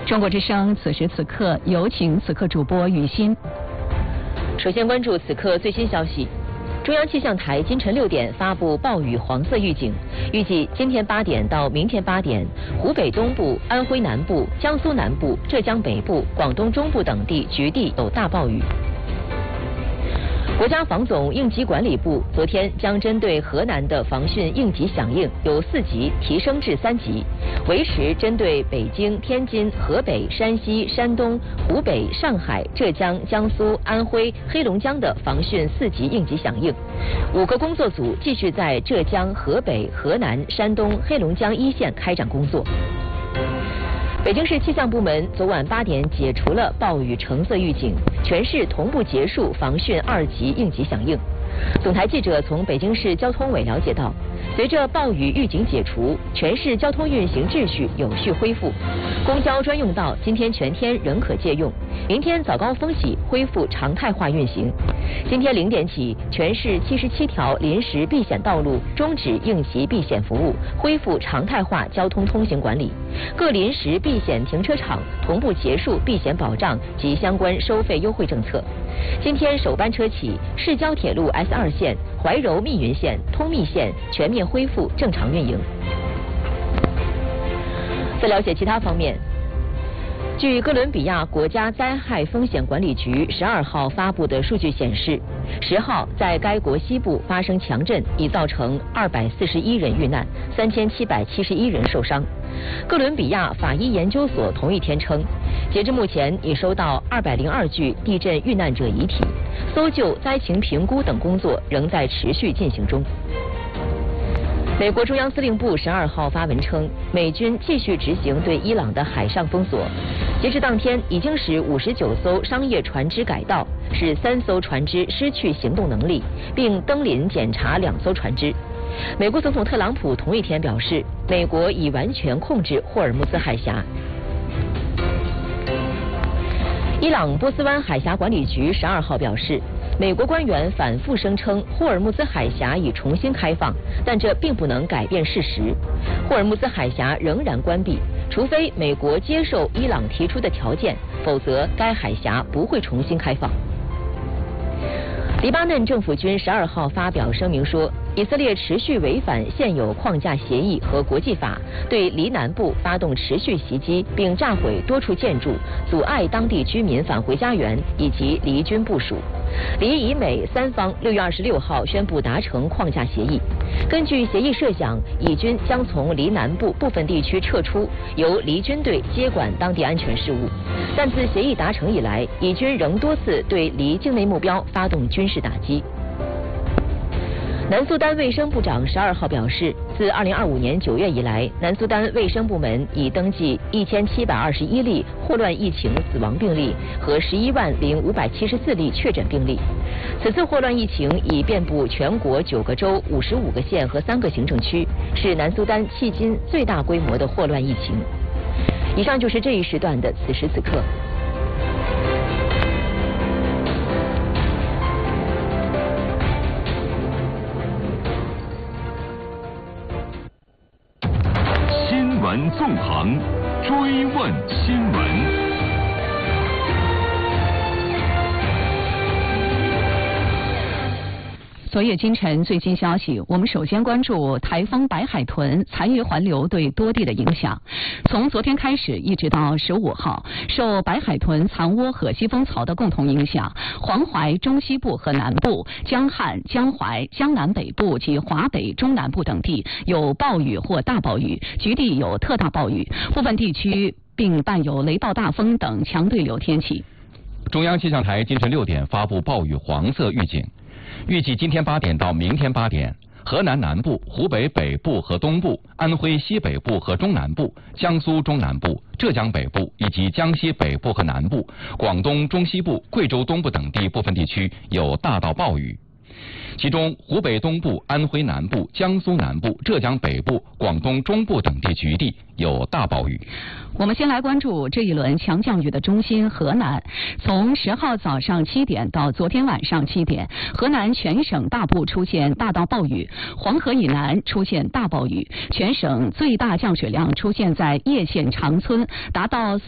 中国之声此时此刻有请此刻主播雨欣。 首先关注此刻最新消息。中央气象台今晨6点发布暴雨黄色预警，预计今天8点到明天8点，湖北东部、安徽南部、江苏南部、浙江北部、广东中部等地局地有大暴雨。国家防总应急管理部昨天将针对河南的防汛应急响应由4级提升至3级，维持针对北京、天津、河北、山西、山东、湖北、上海、浙江、江苏、安徽、黑龙江的防汛4级应急响应。5个工作组继续在浙江、河北、河南、山东、黑龙江一线开展工作。北京市气象部门昨晚8点解除了暴雨橙色预警，全市同步结束防汛2级应急响应。总台记者从北京市交通委了解到，随着暴雨预警解除，全市交通运行秩序有序恢复。公交专用道今天全天仍可借用，明天早高峰起恢复常态化运行。今天0点起，全市77条临时避险道路终止应急避险服务，恢复常态化交通通行管理。各临时避险停车场同步结束避险保障及相关收费优惠政策。今天首班车起，市郊铁路 S2线、怀柔密云线、通密线全面恢复正常运营。在了解其他方面，据哥伦比亚国家灾害风险管理局12号发布的数据显示，10号在该国西部发生强震，已造成241人遇难，3771人受伤。哥伦比亚法医研究所同一天称，截至目前已收到202具地震遇难者遗体，搜救、灾情评估等工作仍在持续进行中。美国中央司令部12号发文称，美军继续执行对伊朗的海上封锁，截至当天已经使59艘商业船只改道，使3艘船只失去行动能力，并登临检查2艘船只。美国总统特朗普同一天表示，美国已完全控制霍尔木兹海峡。伊朗波斯湾海峡管理局12号表示，美国官员反复声称霍尔木兹海峡已重新开放，但这并不能改变事实。霍尔木兹海峡仍然关闭，除非美国接受伊朗提出的条件，否则该海峡不会重新开放。黎巴嫩政府军12号发表声明说，以色列持续违反现有框架协议和国际法，对黎南部发动持续袭击，并炸毁多处建筑，阻碍当地居民返回家园以及黎军部署。黎以美3方6月26号宣布达成框架协议。根据协议设想，以军将从黎南部部分地区撤出，由黎军队接管当地安全事务。但自协议达成以来，以军仍多次对黎境内目标发动军事打击。南苏丹卫生部长12号表示，自2025年9月以来，南苏丹卫生部门已登记1721例霍乱疫情死亡病例和110574例确诊病例。此次霍乱疫情已遍布全国9个州、55个县和3个行政区，是南苏丹迄今最大规模的霍乱疫情。以上就是这一时段的此时此刻。 新闻纵横，追问新闻。 昨夜今晨最新消息，我们首先关注台风白海豚残余环流对多地的影响。从昨天开始一直到15号，受白海豚残涡和西风槽的共同影响，黄淮中西部和南部、江汉、江淮、江南北部及华北中南部等地有暴雨或大暴雨，局地有特大暴雨，部分地区并伴有雷暴大风等强对流天气。 中央气象台今晨6点发布暴雨黄色预警。预计今天8点到明天8点，河南南部、湖北北部和东部、安徽西北部和中南部、江苏中南部、浙江北部以及江西北部和南部、广东中西部、贵州东部等地部分地区有大到暴雨。其中，湖北东部、安徽南部、江苏南部、浙江北部、广东中部等地局地有大暴雨。 我们先来关注这一轮强降雨的中心河南。从10号早上7点到昨天晚上7点，河南全省大部出现大到暴雨，黄河以南出现大暴雨，全省最大降水量出现在叶县长村，达到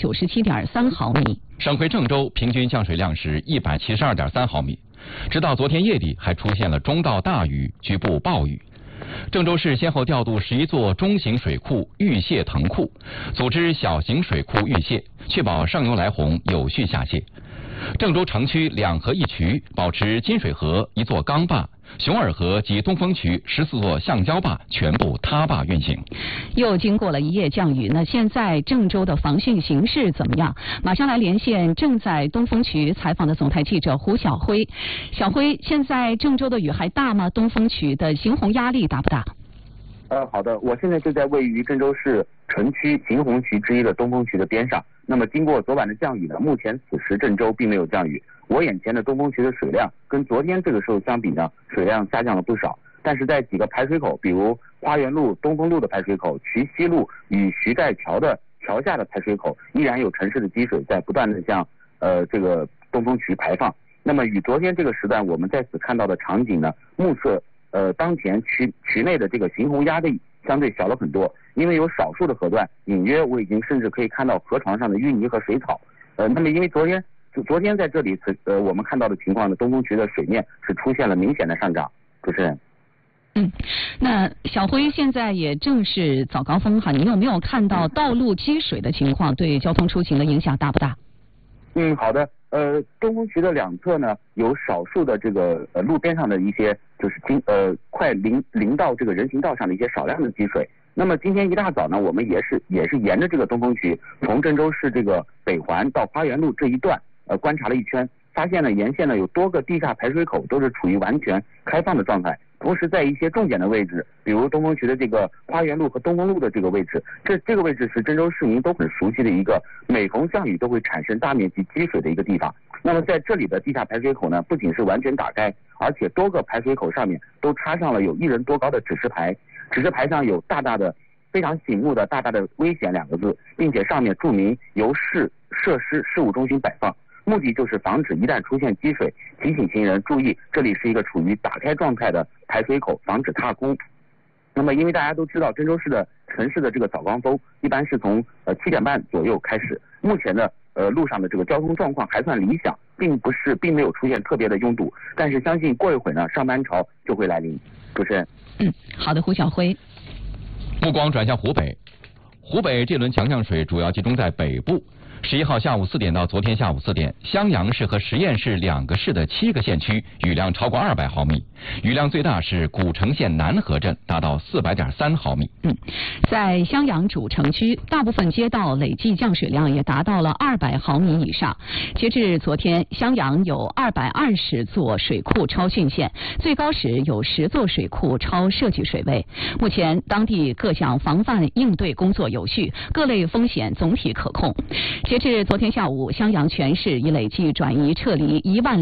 497.3毫米。 省会郑州平均降水量是172.3毫米，直到昨天夜底还出现了中到大雨，局部暴雨。郑州市先后调度11座中型水库预泄腾库，组织小型水库预泄，确保上游来洪有序下泄。郑州城区2河1渠保持金水河1座钢坝，熊耳河及东风渠14座橡胶坝全部塌坝运行。 又经过了一夜降雨，那现在郑州的防汛形势怎么样？马上来连线正在东风渠采访的总台记者胡晓辉。小辉，现在郑州的雨还大吗？东风渠的行洪压力大不大？ 好的，我现在就在位于郑州市城区行洪渠之一的东风渠的边上。那么经过昨晚的降雨呢，目前此时郑州并没有降雨。我眼前的东风渠的水量跟昨天这个时候相比呢，水量下降了不少。但是在几个排水口，比如花园路、东风路的排水口、渠西路与徐寨桥的桥下的排水口，依然有城市的积水在不断的向这个东风渠排放。那么与昨天这个时段我们在此看到的场景呢，目测当前渠内的这个行洪压力相对小了很多，因为有少数的河段隐约我已经甚至可以看到河床上的淤泥和水草。那么因为昨天在这里我们看到的情况呢，东风渠的水面是出现了明显的上涨。主持人。 那小辉现在也正是早高峰哈，你有没有看到道路积水的情况，对交通出行的影响大不大？ 好的。东风渠的2侧呢，有少数的这个路边上的一些就是快临到这个人行道上的一些少量的积水。那么今天一大早呢，我们也是沿着这个东风渠，从郑州市这个北环到花园路这一段观察了一圈，发现呢沿线呢有多个地下排水口都是处于完全开放的状态。同时在一些重点的位置，比如东风渠的这个花园路和东风路的这个位置，这个位置是郑州市民都很熟悉的一个每逢降雨都会产生大面积积水的一个地方。那么在这里的地下排水口呢，不仅是完全打开，而且多个排水口上面都插上了有1人多高的指示牌，指示牌上有大大的非常醒目的大大的危险2个字，并且上面注明由市设施事务中心摆放，目的就是防止一旦出现积水，提醒行人注意这里是一个处于打开状态的排水口，防止踏空。那么因为大家都知道郑州市的城市的这个早高峰一般是从7点半左右开始，目前的路上的这个交通状况还算理想，并没有出现特别的拥堵，但是相信过一会儿呢上班潮就会来临。主持人。 好的，胡晓辉。 目光转向湖北，湖北这轮强降水主要集中在北部。11号下午4点到昨天下午4点，襄阳市和十堰市2个市的7个县区雨量超过200毫米，雨量最大是古城县南河镇，达到400.3毫米。 在襄阳主城区，大部分街道累计降水量也达到了200毫米以上。截至昨天，襄阳有220座水库超汛线，最高时有10座水库超设计水位。目前，当地各项防范应对工作有序，各类风险总体可控。截至昨天下午，襄阳全市已累计转移撤离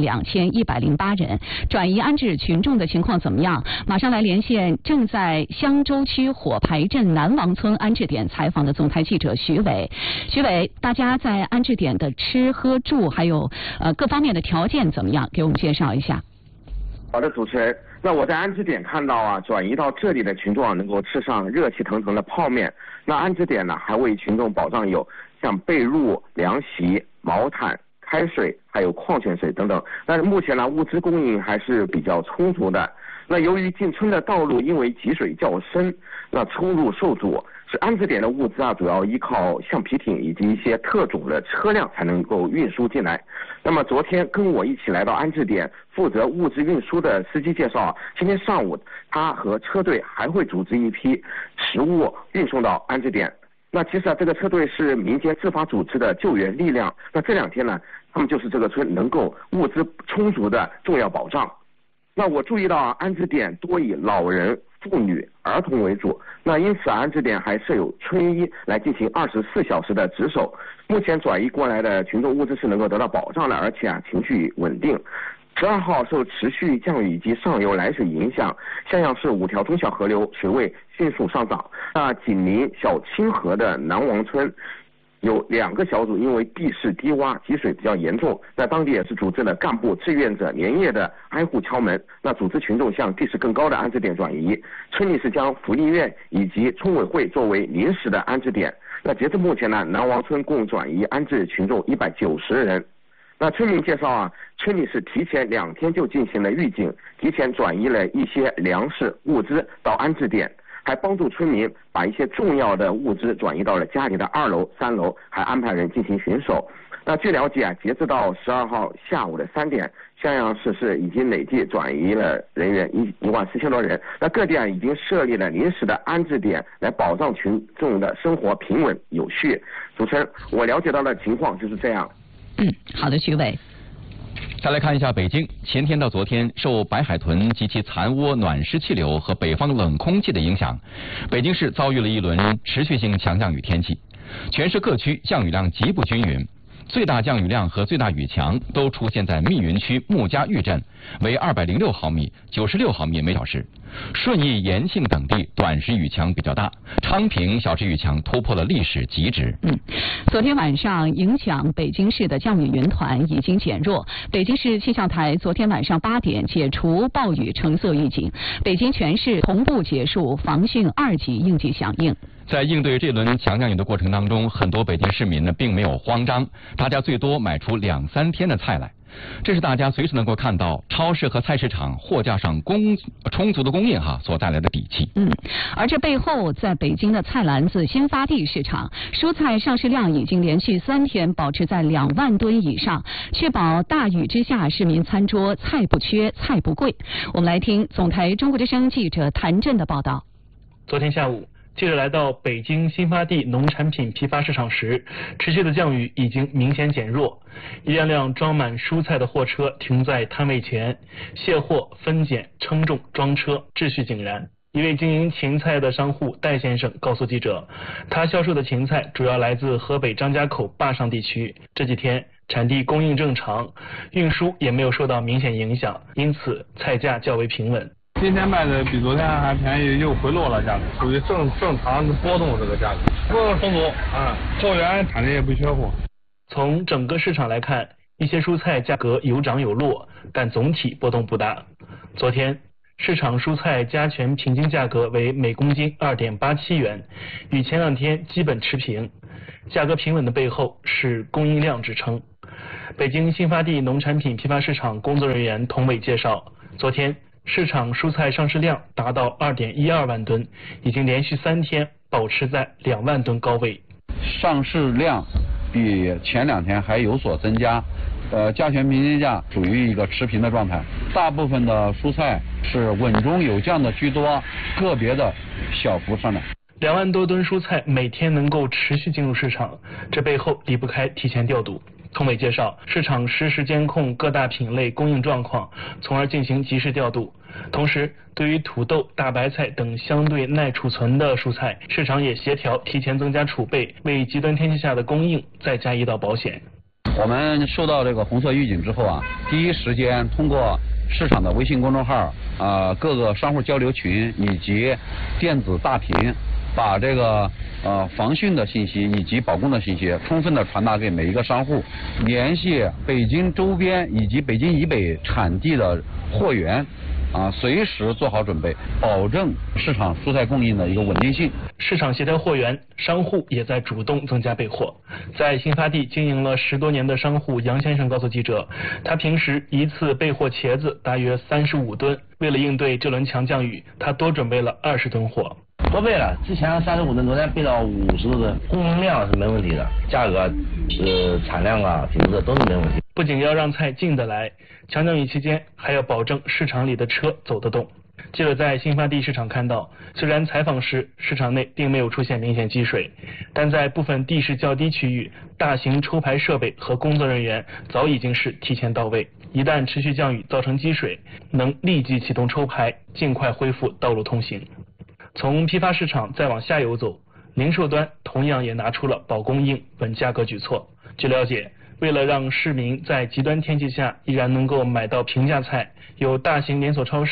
12108人，转移安置群众的情况怎么样？马上来连线正在襄州区火牌镇南王村安置点采访的总台记者徐伟。徐伟，大家在安置点的吃喝住还有各方面的条件怎么样？给我们介绍一下。 好的，主持人。那我在安置点看到转移到这里的群众能够吃上热气腾腾的泡面。那安置点呢，还为群众保障有像被褥、凉席、毛毯、开水，还有矿泉水等等。但是目前呢，物资供应还是比较充足的。那由于进村的道路因为积水较深，那出入受阻，是安置点的物资主要依靠橡皮艇以及一些特种的车辆才能够运输进来。那么昨天跟我一起来到安置点负责物资运输的司机介绍，今天上午他和车队还会组织一批食物运送到安置点。那其实这个车队是民间自发组织的救援力量。那这2天呢，他们就是这个村能够物资充足的重要保障。那我注意到安置点多以老人、妇女、儿童为主，那因此安置点还设有村医来进行24小时的值守。目前转移过来的群众物资是能够得到保障的，而且情绪稳定。12号受持续降雨以及上游来水影响，襄阳市5条中小河流水位迅速上涨。那紧邻小清河的南王村有2个小组因为地势低洼、积水比较严重，那当地也是组织了干部志愿者连夜的挨户敲门，那组织群众向地势更高的安置点转移。村里是将福利院以及村委会作为临时的安置点。那截至目前呢，南王村共转移安置群众190人。那村民介绍啊，村里是提前2天就进行了预警，提前转移了一些粮食物资到安置点，还帮助村民把一些重要的物资转移到了家里的2楼、3楼，还安排人进行巡守。那据了解啊，截至到12号下午的3点，襄阳市是已经累计转移了人员14000多人。那各地啊已经设立了临时的安置点，来保障群众的生活平稳有序。主持人，我了解到的情况就是这样。 好的，徐伟。 再来看一下北京，前天到昨天，受白海豚及其残涡暖湿气流和北方冷空气的影响，北京市遭遇了一轮持续性强降雨天气，全市各区降雨量极不均匀。最大降雨量和最大雨强都出现在密云区穆家峪镇，为206毫米、96毫米每小时。顺义、延庆等地短时雨强比较大，昌平小时雨强突破了历史极值。 昨天晚上影响北京市的降雨云团已经减弱。北京市气象台昨天晚上8点解除暴雨橙色预警，北京全市同步结束防汛2级应急响应。 在应对这轮强降雨的过程当中，很多北京市民呢并没有慌张，大家最多买出2-3天的菜来。这是大家随时能够看到超市和菜市场货架上充足的供应所带来的底气。 而这背后，在北京的菜篮子新发地市场，蔬菜上市量已经连续3天保持在2万吨以上，确保大雨之下市民餐桌菜不缺、菜不贵。我们来听总台中国之声记者谭震的报道。 昨天下午，记者来到北京新发地农产品批发市场时，持续的降雨已经明显减弱。一辆辆装满蔬菜的货车停在摊位前，卸货、分拣、称重、装车，秩序井然。一位经营芹菜的商户戴先生告诉记者，他销售的芹菜主要来自河北张家口坝上地区，这几天产地供应正常，运输也没有受到明显影响，因此菜价较为平稳。 今天卖的比昨天还便宜，又回落了价格，属于正常的波动，这个价格供应充足货源产地也不缺货。 从整个市场来看，一些蔬菜价格有涨有落，但总体波动不大。昨天市场蔬菜加权平均价格为每公斤2.87元，与前2天基本持平。价格平稳的背后是供应量支撑。北京新发地农产品批发市场工作人员童伟介绍，昨天市场蔬菜上市量达到2.12万吨，已经连续3天保持在2万吨高位。 上市量比前2天还有所增加，加权平均价处于一个持平的状态。大部分的蔬菜是稳中有降的居多，个别的小幅上涨。 2万多吨蔬菜每天能够持续进入市场，这背后离不开提前调度。童伟介绍，市场实时监控各大品类供应状况，从而进行及时调度。同时，对于土豆、大白菜等相对耐储存的蔬菜，市场也协调提前增加储备，为极端天气下的供应再加一道保险。 我们收到这个红色预警之后第一时间通过市场的微信公众号、各个商户交流群以及电子大屏，把这个防汛的信息以及保供的信息充分的传达给每一个商户，联系北京周边以及北京以北产地的货源随时做好准备，保证市场蔬菜供应的一个稳定性。 市场协调货源，商户也在主动增加备货。在新发地经营了10多年的商户杨先生告诉记者，他平时一次备货茄子大约35吨，为了应对这轮强降雨，他多准备了20吨货。 多备了，之前35吨，昨天备到50多吨，供应量是没问题的，价格、产量品质都是没问题。 不仅要让菜进得来，强降雨期间还要保证市场里的车走得动。记者在新发地市场看到，虽然采访时市场内并没有出现明显积水，但在部分地势较低区域，大型抽排设备和工作人员早已经是提前到位。一旦持续降雨造成积水，能立即启动抽排，尽快恢复道路通行。从批发市场再往下游走，零售端同样也拿出了保供应、稳价格举措。据了解，为了让市民在极端天气下依然能够买到平价菜，有大型连锁超市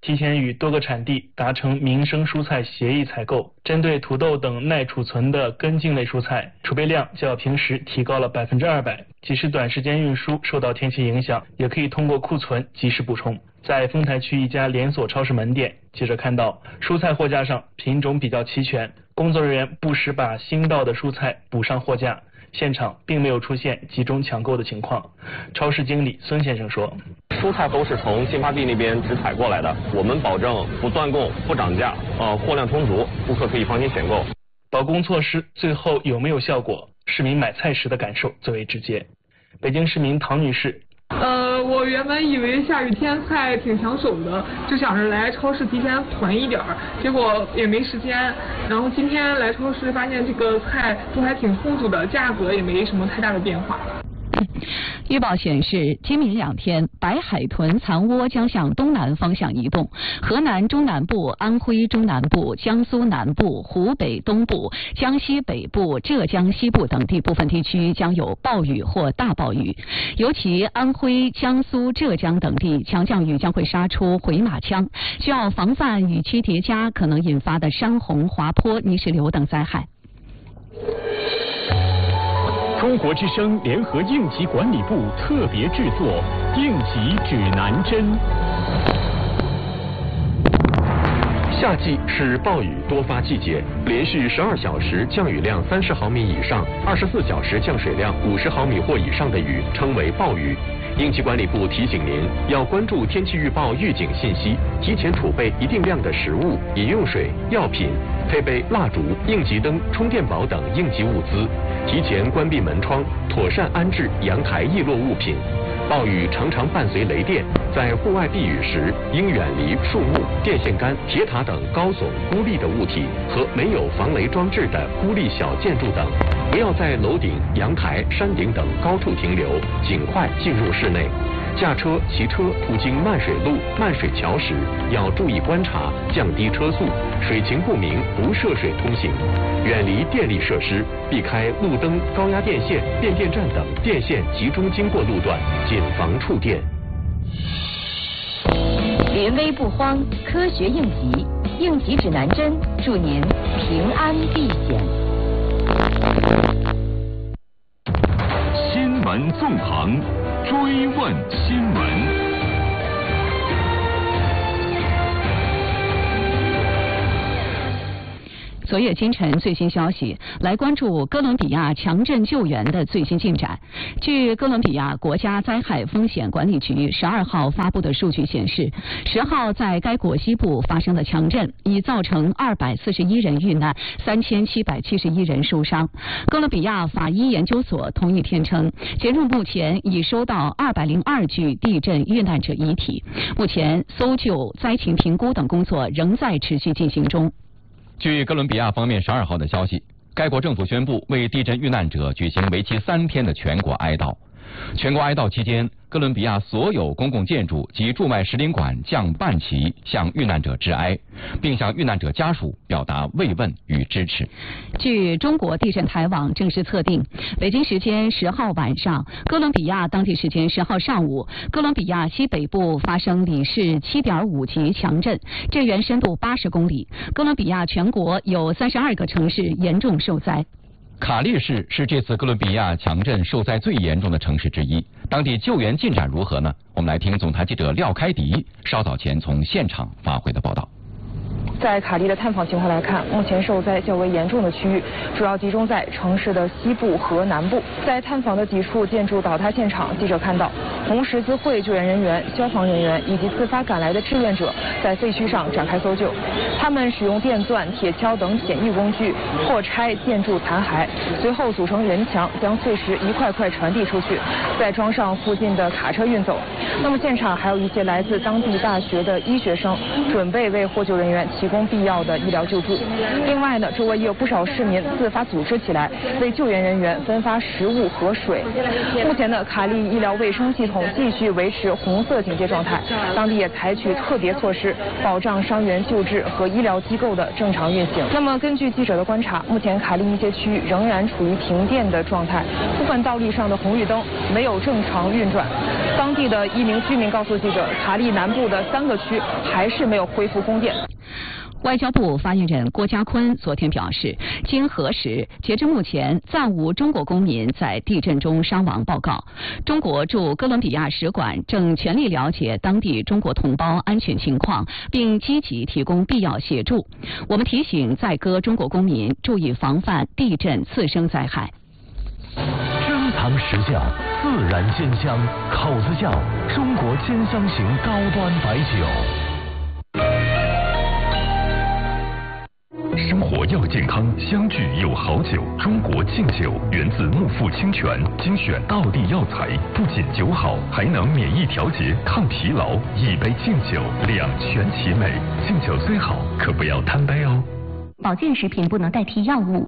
提前与多个产地达成民生蔬菜协议采购，针对土豆等耐储存的根茎类蔬菜，储备量较平时提高了200%。即使短时间运输受到天气影响，也可以通过库存及时补充。在丰台区一家连锁超市门店，记者看到蔬菜货架上品种比较齐全，工作人员不时把新到的蔬菜补上货架，现场并没有出现集中抢购的情况。超市经理孙先生说， 蔬菜都是从新发地那边直采过来的，我们保证不断供、不涨价，货量充足，顾客可以放心选购。 保供措施最后有没有效果？市民买菜时的感受最为直接。北京市民唐女士， 我原本以为下雨天菜挺抢手的，就想着来超市提前囤一点儿，结果也没时间。然后今天来超市发现这个菜都还挺充足的，价格也没什么太大的变化。 预报显示，今明2天，白海豚残涡将向东南方向移动，河南中南部、安徽中南部、江苏南部、湖北东部、江西北部、浙江西部等地部分地区将有暴雨或大暴雨，尤其安徽、江苏、浙江等地强降雨将会杀出回马枪，需要防范雨区叠加可能引发的山洪、滑坡、泥石流等灾害。 中国之声联合应急管理部特别制作《应急指南针》。 夏季是暴雨多发季节，连续12小时降雨量30毫米以上，24小时降水量50毫米或以上的雨称为暴雨。应急管理部提醒您要关注天气预报预警信息，提前储备一定量的食物、饮用水、药品，配备蜡烛、应急灯、充电宝等应急物资，提前关闭门窗，妥善安置阳台易落物品。暴雨常常伴随雷电，在户外避雨时应远离树木、电线杆、铁塔等高耸孤立的物体和没有防雷装置的孤立小建筑等，不要在楼顶、阳台、山顶等高处停留，尽快进入室内。驾车、骑车途经漫水路、漫水桥时，要注意观察，降低车速，水情不明不涉水通行，远离电力设施，避开路灯、高压电线、变电站等电线集中经过路段，谨防触电。 临危不慌，科学应急，应急指南针，祝您平安避险。 新闻纵横，追问新闻。 昨夜今晨最新消息，来关注哥伦比亚强震救援的最新进展。据哥伦比亚国家灾害风险管理局12号发布的数据显示，10号在该国西部发生的强震已造成241人遇难，3771人受伤。哥伦比亚法医研究所同一天称，截至目前已收到202具地震遇难者遗体，目前搜救、灾情评估等工作仍在持续进行中。 据哥伦比亚方面12号的消息，该国政府宣布为地震遇难者举行为期3天的全国哀悼。全国哀悼期间，哥伦比亚所有公共建筑及驻外使领馆降半旗向遇难者致哀，并向遇难者家属表达慰问与支持。 据中国地震台网正式测定，北京时间10号晚上，哥伦比亚当地时间10号上午，哥伦比亚西北部发生里氏7.5级强震，震源深度80公里。哥伦比亚全国有32个城市严重受灾。 卡利市是这次哥伦比亚强震受灾最严重的城市之一，当地救援进展如何呢？我们来听总台记者廖开迪稍早前从现场发回的报道。 在卡利的探访情况来看，目前受灾较为严重的区域主要集中在城市的西部和南部。在探访的几处建筑倒塌现场，记者看到红十字会救援人员、消防人员以及自发赶来的志愿者在废墟上展开搜救。他们使用电钻、铁锹等简易工具破拆建筑残骸，随后组成人墙，将碎石一块块传递出去，再装上附近的卡车运走。那么现场还有一些来自当地大学的医学生，准备为获救人员提供供必要的医疗救助。另外呢，周围也有不少市民自发组织起来，为救援人员分发食物和水。目前呢，卡利医疗卫生系统继续维持红色警戒状态，当地也采取特别措施，保障伤员救治和医疗机构的正常运行。那么根据记者的观察，目前卡利一些区域仍然处于停电的状态，部分道路上的红绿灯没有正常运转。当地的一名居民告诉记者，卡利南部的3个区还是没有恢复供电。 外交部发言人郭家坤昨天表示，经核实，截至目前暂无中国公民在地震中伤亡报告。中国驻哥伦比亚使馆正全力了解当地中国同胞安全情况，并积极提供必要协助。我们提醒在哥中国公民注意防范地震次生灾害。 珍藏实窖，自然鲜香，口子窖，中国兼香型高端白酒。 生活要健康，相聚有好酒。中国劲酒源自牧阜清泉，精选道地药材，不仅酒好，还能免疫调节、抗疲劳。一杯劲酒，两全其美。劲酒虽好，可不要贪杯哦。 保健食品不能代替药物。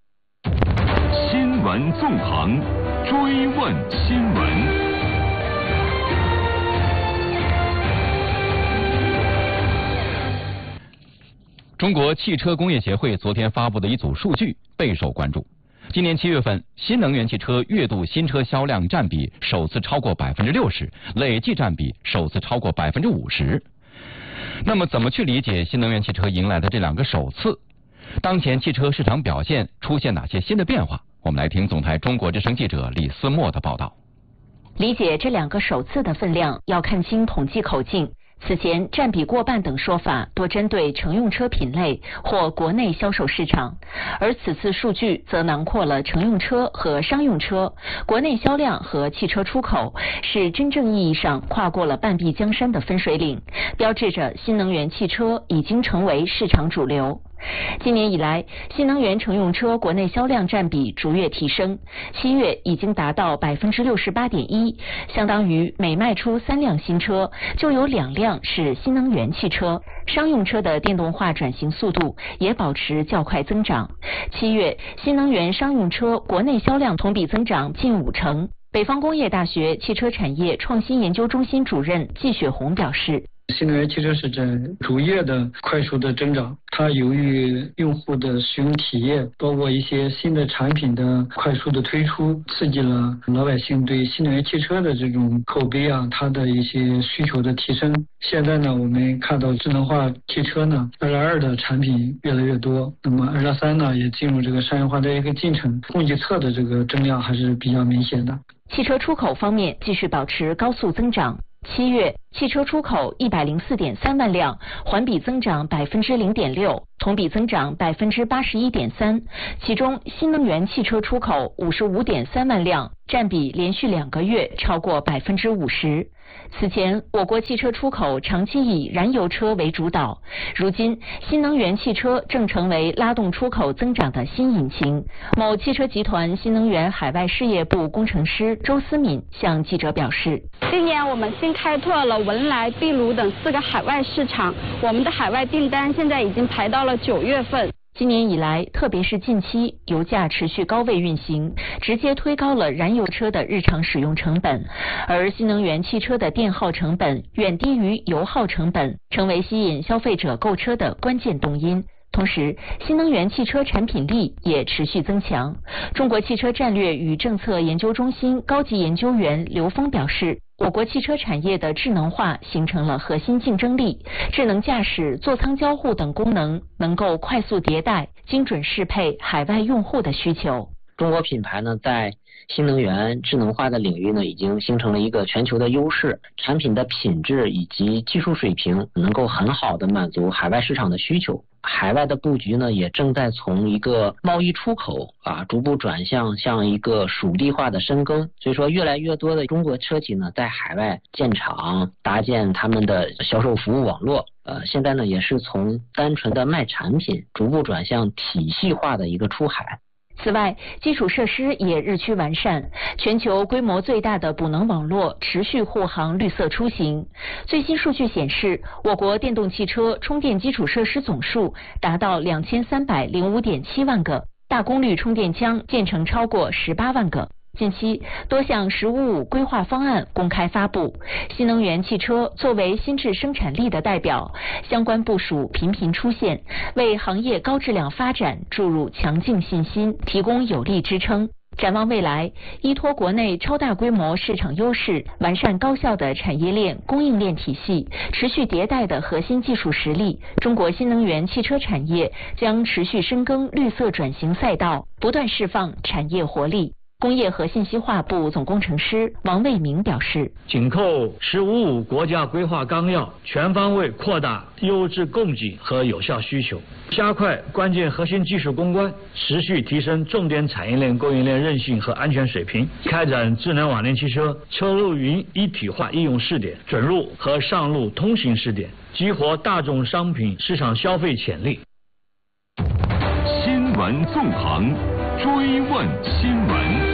新闻纵横，追问新闻。 中国汽车工业协会昨天发布的一组数据备受关注。今年7月份，新能源汽车月度新车销量占比首次超过60%，累计占比首次超过50%。那么，怎么去理解新能源汽车迎来的这2个首次？当前汽车市场表现出现哪些新的变化？我们来听总台中国之声记者李思墨的报道。 理解这2个首次的分量，要看清统计口径。此前占比过半等说法多针对乘用车品类或国内销售市场，而此次数据则囊括了乘用车和商用车、国内销量和汽车出口，是真正意义上跨过了半壁江山的分水岭，标志着新能源汽车已经成为市场主流。今年以来，新能源乘用车国内销量占比逐月提升，7月已经达到68.1%，相当于每卖出3辆新车，就有2辆是新能源汽车。商用车的电动化转型速度也保持较快增长，7月新能源商用车国内销量同比增长近50%。北方工业大学汽车产业创新研究中心主任季雪红表示， 新能源汽车是在逐月的快速的增长，它由于用户的使用体验，包括一些新的产品的快速的推出，刺激了老百姓对新能源汽车的这种口碑啊，它的一些需求的提升。现在呢，我们看到智能化汽车呢，2.2的产品越来越多，那么2.3呢也进入这个商业化的一个进程，供给侧的这个增量还是比较明显的。 汽车出口方面继续保持高速增长。7月，汽车出口104.3万辆，环比增长0.6%，同比增长81.3%。其中，新能源汽车出口55.3万辆，占比连续2个月超过50%。此前，我国汽车出口长期以燃油车为主导，如今新能源汽车正成为拉动出口增长的新引擎。某汽车集团新能源海外事业部工程师周思敏向记者表示， 今年我们新开拓了文莱、秘鲁等4个海外市场，我们的海外订单现在已经排到了9月份。 今年以来，特别是近期，油价持续高位运行，直接推高了燃油车的日常使用成本，而新能源汽车的电耗成本远低于油耗成本，成为吸引消费者购车的关键动因。同时，新能源汽车产品力也持续增强。中国汽车战略与政策研究中心高级研究员刘峰表示，我国汽车产业的智能化形成了核心竞争力，智能驾驶、座舱交互等功能能够快速迭代，精准适配海外用户的需求。 中国品牌呢，在新能源智能化的领域呢，已经形成了一个全球的优势，产品的品质以及技术水平能够很好的满足海外市场的需求。海外的布局呢，也正在从一个贸易出口逐步转向一个属地化的深耕。所以说，越来越多的中国车企呢，在海外建厂，搭建他们的销售服务网络。现在呢，也是从单纯的卖产品，逐步转向体系化的一个出海。 此外，基础设施也日趋完善，全球规模最大的补能网络持续护航绿色出行。最新数据显示，我国电动汽车充电基础设施总数达到2305.7万个，大功率充电枪建成超过18万个。近期，多项“十五五”规划方案公开发布，新能源汽车作为新质生产力的代表，相关部署频频出现，为行业高质量发展注入强劲信心，提供有力支撑。展望未来，依托国内超大规模市场优势，完善高效的产业链供应链体系，持续迭代的核心技术实力，中国新能源汽车产业将持续深耕绿色转型赛道，不断释放产业活力。工业和信息化部总工程师王卫明表示， 紧扣“十五五”国家规划纲要，全方位扩大优质供给和有效需求，加快关键核心技术攻关，持续提升重点产业链供应链韧性和安全水平，开展智能网联汽车车路云一体化应用试点、准入和上路通行试点，激活大众商品市场消费潜力。 新闻纵横，追问新闻。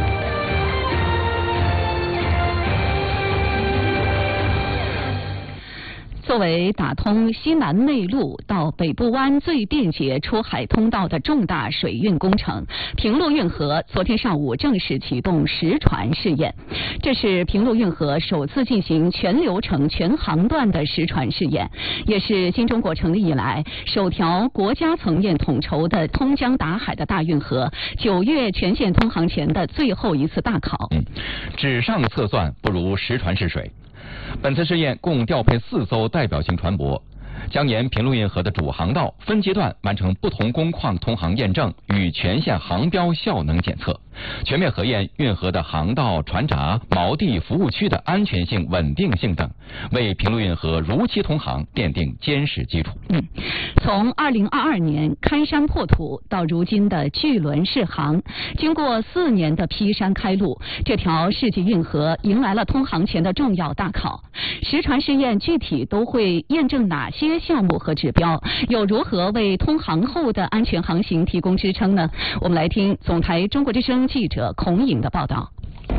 作为打通西南内陆到北部湾最便捷出海通道的重大水运工程，平陆运河昨天上午正式启动实船试验。这是平陆运河首次进行全流程全航段的实船试验，也是新中国成立以来首条国家层面统筹的通江达海的大运河9月全线通航前的最后一次大考。 纸上测算不如实船试水。本次试验共调配4艘代表性船舶，将沿平陆运河的主航道分阶段完成不同工况通航验证与全线航标效能检测，全面核验运河的航道、船闸、锚地、服务区的安全性、稳定性等，为平陆运河如期通航奠定坚实基础。 从2022年开山破土到如今的巨轮试航，经过4年的劈山开路，这条世纪运河迎来了通航前的重要大考。实船试验具体都会验证哪些项目和指标，又如何为通航后的安全航行提供支撑呢？我们来听总台中国之声记者孔颖的报道。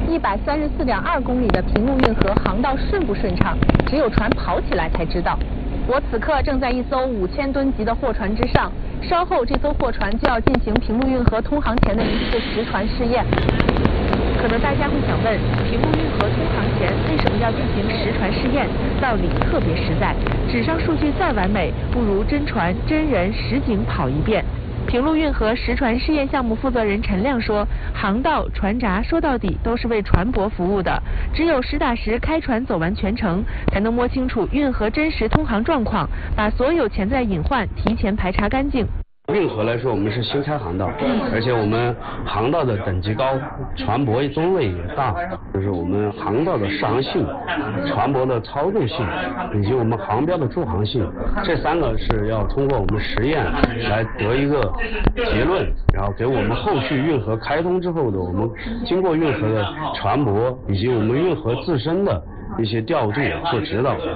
134.2公里的平陆运河航道顺不顺畅，只有船跑起来才知道。我此刻正在一艘5000吨级的货船之上，稍后这艘货船就要进行平陆运河通航前的一次实船试验。可能大家会想问，平陆运河通航前为什么要进行实船试验？道理特别实在，纸上数据再完美，不如真船真人实景跑一遍。平陆运河实船试验项目负责人陈亮说，航道、船闸说到底都是为船舶服务的，只有实打实开船走完全程，才能摸清楚运河真实通航状况，把所有潜在隐患提前排查干净。 运河来说，我们是新开航道，而且我们航道的等级高，船舶吨位也大，就是我们航道的适航性、船舶的操纵性以及我们航标的驻航性，这3个是要通过我们实验来得一个结论，然后给我们后续运河开通之后的我们经过运河的船舶以及我们运河自身的一些调度做指导。